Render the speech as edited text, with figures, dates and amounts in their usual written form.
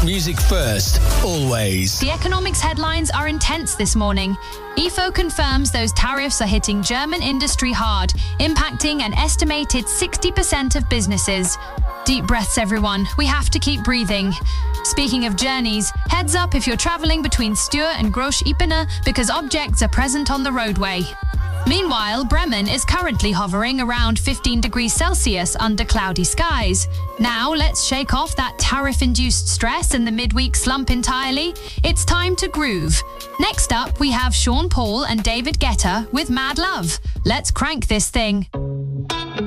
Music first, always. The economics headlines are intense this morning. Ifo confirms those tariffs are hitting German industry hard, impacting an estimated 60% of businesses. Deep breaths, everyone. We have to keep breathing. Speaking of journeys, heads up if you're travelling between Stür and Groß-Ipene because objects are present on the roadway. Meanwhile, Bremen is currently hovering around 15 degrees Celsius under cloudy skies. Now, let's shake off that tariff-induced stress and the midweek slump entirely. It's time to groove. Next up, we have Sean Paul and David Guetta with Mad Love. Let's crank this thing.